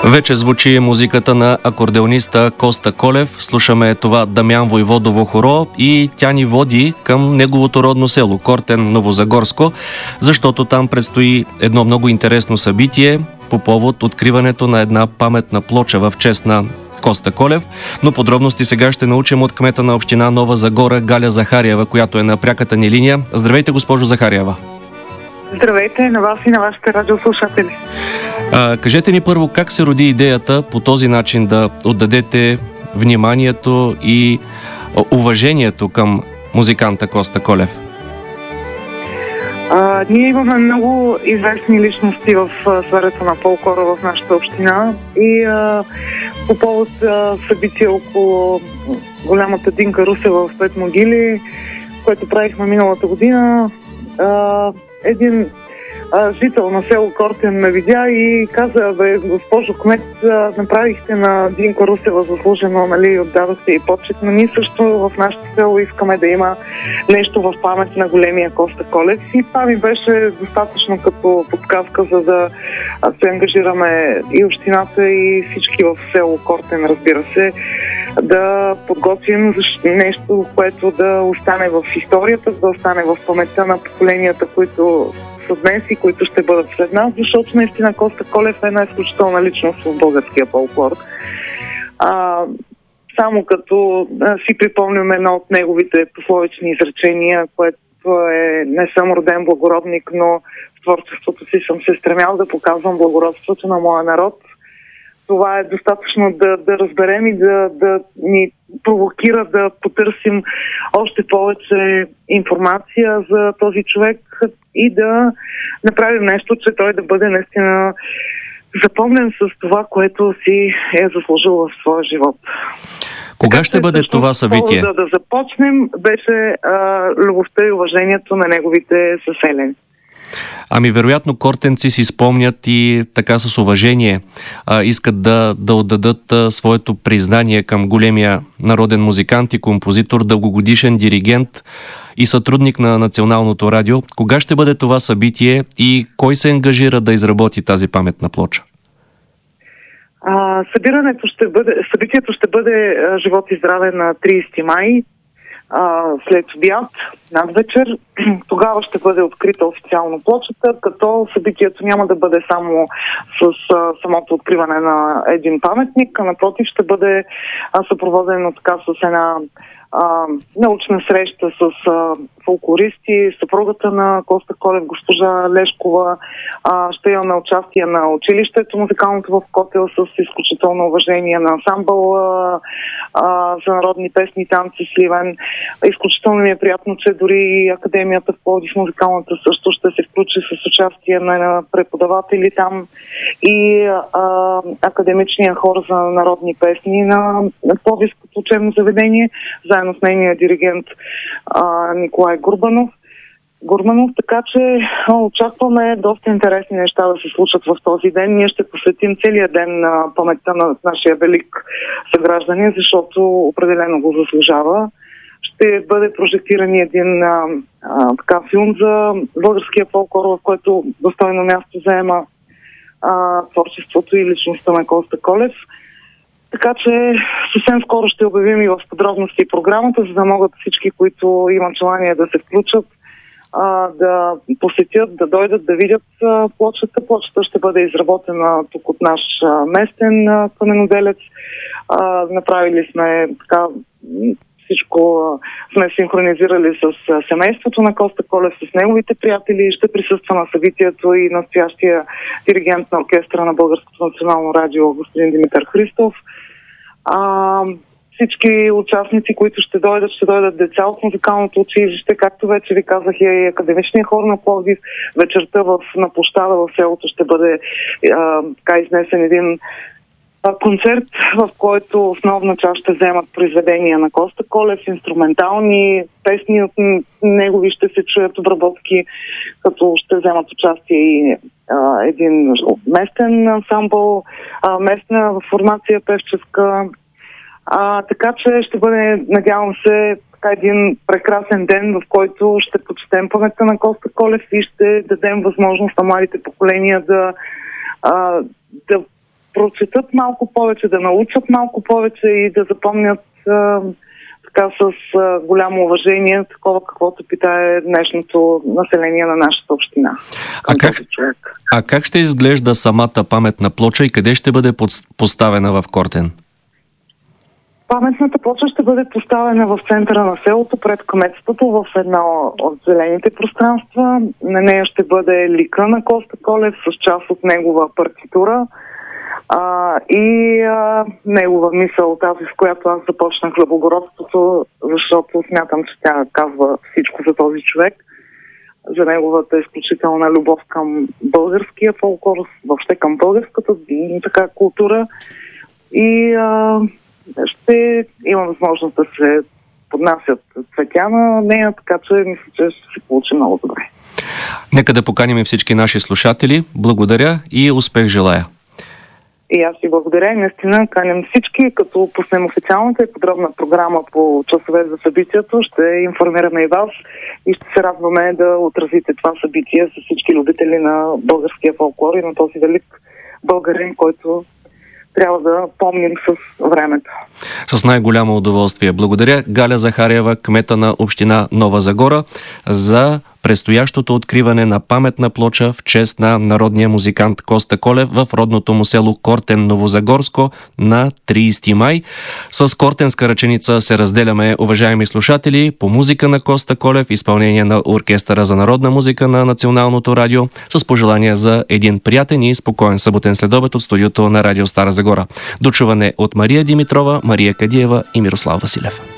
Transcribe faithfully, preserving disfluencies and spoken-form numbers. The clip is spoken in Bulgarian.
Вече звучи музиката на акордеониста Коста Колев. Слушаме това Дамян Войводово хоро и тя ни води към неговото родно село Кортен, Новозагорско, защото там предстои едно много интересно събитие по повод откриването на една паметна плоча в чест на Коста Колев, но подробности сега ще научим от кмета на община Нова Загора Галя Захариева, която е на пряката ни линия. Здравейте, госпожо Захариева! Здравейте на вас и на вашите радиослушатели. А, кажете ни първо как се роди идеята по този начин да отдадете вниманието и уважението към музиканта Коста Колев? А, ние имаме много известни личности в сферата на фолклора в нашата община и а, по повод а, събития около голямата Динка Русева в Пет могили, което правихме миналата година, а, един а, жител на село Кортен ме видя и каза: бе, госпожо кмет, а, направихте на Динка Русева заслужено, нали, отдадохте и почет, но ние също в нашето село искаме да има нещо в памет на големия Коста Колев. И това ми беше достатъчно като подсказка, за да се ангажираме и общината, и всички в село Кортен, разбира се, да подготвим нещо, което да остане в историята, да остане в паметта на поколенията, които са днес и които ще бъдат след нас, защото наистина Коста Колев е една изключителна личност в българския фолклор. А, само като а, си припомням едно от неговите пословични изречения, което е: не съм роден благородник, но в творчеството си съм се стремял да показвам благородството на моя народ. Това е достатъчно да, да разберем и да, да ни провокира да потърсим още повече информация за този човек и да направим нещо, че той да бъде наистина запомнен с това, което си е заслужил в своя живот. Кога така, ще бъде това събитие? Да, да започнем беше а, любовта и уважението на неговите съселени. Ами вероятно кортенци си спомнят и така с уважение а, искат да, да отдадат а, своето признание към големия народен музикант и композитор, дългогодишен диригент и сътрудник на Националното радио. Кога ще бъде това събитие и кой се ангажира да изработи тази паметна плоча? А, събирането ще бъде, събитието ще бъде а, живот и здраве на тридесети май. Uh, след обяд, надвечер. Тогава ще бъде открита официално плочата, като събитието няма да бъде само с uh, самото откриване на един паметник, а напротив ще бъде uh, съпроводено така с една uh, научна среща с uh, фолклористи, съпругата на Коста Колев, госпожа Лешкова. Uh, ще имаме участие на училището музикалното в Котел с изключително уважение на ансамбъл uh, uh, за народни песни и танци Сливен. Изключително ми е приятно, че дори Академията в Пловдив, музикалната също ще се включи с участие на преподаватели там и а, академичния хор за народни песни на Пловдивското учебно заведение, заедно с нейния диригент а, Николай Гурбанов. Гурманов, така че очакваме доста интересни неща да се случат в този ден. Ние ще посветим целия ден на паметта на нашия велик съгражданин, защото определено го заслужава. Ще бъде прожектиран един а, а, така филм за българския фолклор, в който достойно място заема а, творчеството и личността на Коста Колев. Така че съвсем скоро ще обявим и в подробности програмата, за да могат всички, които имат желание да се включат, а, да посетят, да дойдат, да видят а, плочата. Плочата ще бъде изработена тук от наш а, местен а, каменоделец. А, направили сме така... Всичко сме синхронизирали с семейството на Коста Колев, с неговите приятели. Ще присъства на събитието и настоящия диригент на оркестъра на Българското национално радио, господин Димитър Христов. А, всички участници, които ще дойдат, ще дойдат деца от музикалното училище, както вече ви казах, и академичния хор на Пловдив. Вечерта в, на площада в селото ще бъде а, така изнесен един концерт, в който основна част ще вземат произведения на Коста Колев, инструментални песни от негови ще се чуят обработки, като ще вземат участие и а, един местен ансамбъл, а, местна формация певческа. А, така че ще бъде, надявам се, така един прекрасен ден, в който ще почетем паметта на Коста Колев и ще дадем възможност на младите поколения да, а, да прочетат малко повече, да научат малко повече и да запомнят а, така с а, голямо уважение, такова каквото питае днешното население на нашата община. А как, а как ще изглежда самата паметна плоча и къде ще бъде поставена в Кортен? Паметната плоча ще бъде поставена в центъра на селото, пред кметството, в едно от зелените пространства. На нея ще бъде лика на Коста Колев с част от негова партитура а, и а, негова мисъл, тази с която аз започнах за благородството, защото смятам, че тя казва всичко за този човек, за неговата изключителна любов към българския фолклор, въобще към българската така култура и а, ще има възможност да се поднасят цветя на нея, така че мисля, че ще се получи много добре. Нека да поканим всички наши слушатели. Благодаря и успех желая. И аз ви благодаря. Наистина каням всички, като пуснем официалната и подробна програма по часове за събитието. Ще информираме и вас и ще се радваме да отразите това събитие с всички любители на българския фолклор и на този велик българин, който трябва да помним с времето. С най-голямо удоволствие. Благодаря Галя Захариева, кмета на община Нова Загора, за предстоящото откриване на паметна плоча в чест на народния музикант Коста Колев в родното му село Кортен, Новозагорско на трийсети май. С кортенска ръченица се разделяме, уважаеми слушатели, по музика на Коста Колев, изпълнение на Оркестъра за народна музика на Националното радио, с пожелания за един приятен и спокоен съботен следобед от студиото на Радио Стара Загора. До чуване от Мария Димитрова, Мария Кадиева и Мирослав Василев.